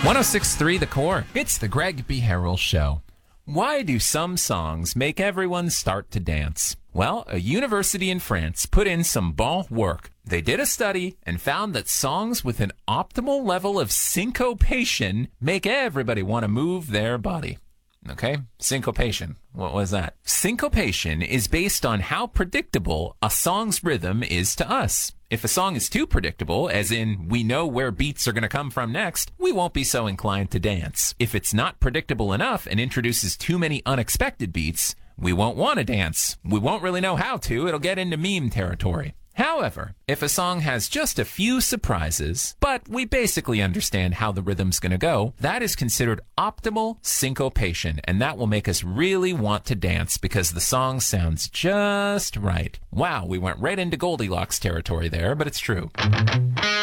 106.3 The Core. It's the Greg B. Harrell Show. Why do some songs make everyone start to dance? Well, a university in France put in some bon work. They did a study and found that songs with an optimal level of syncopation make everybody want to move their body. Okay? Syncopation. What was that? Syncopation is based on how predictable a song's rhythm is to us. If a song is too predictable, as in we know where beats are going to come from next, we won't be so inclined to dance. If it's not predictable enough and introduces too many unexpected beats, we won't want to dance. We won't really know how to. It'll get into meme territory. However, if a song has just a few surprises, but we basically understand how the rhythm's going to go, that is considered optimal syncopation, and that will make us really want to dance because the song sounds just right. Wow, we went right into Goldilocks territory there, but it's true.